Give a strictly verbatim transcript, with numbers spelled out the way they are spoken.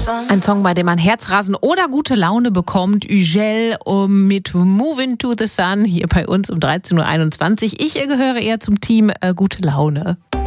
Ein Song, bei dem man Herzrasen oder gute Laune bekommt. Ugel um, mit Moving to the Sun hier bei uns um dreizehn Uhr einundzwanzig. Ich gehöre eher zum Team äh, gute Laune.